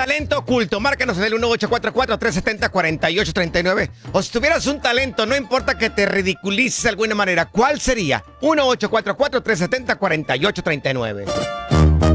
talento oculto? Márcanos en el 1844-370-4839. O si tuvieras un talento, no importa que te ridiculices de alguna manera, ¿cuál sería? 1844-370-4839.